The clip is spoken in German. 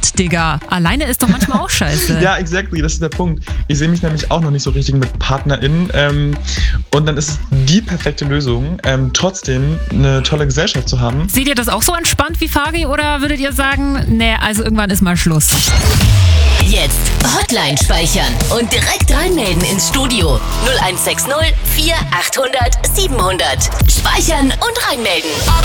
Part, Digga. Alleine ist doch manchmal auch scheiße. Ja, exactly, das ist der Punkt. Ich sehe mich nämlich auch noch nicht so richtig mit PartnerInnen. Und dann ist es die perfekte Lösung, trotzdem eine tolle Gesellschaft zu haben. Seht ihr das auch so entspannt wie Fari oder würdet ihr sagen, nee, also irgendwann ist mal Schluss? Jetzt Hotline speichern und direkt reinmelden ins Studio. 0160 4800 700. Speichern und reinmelden.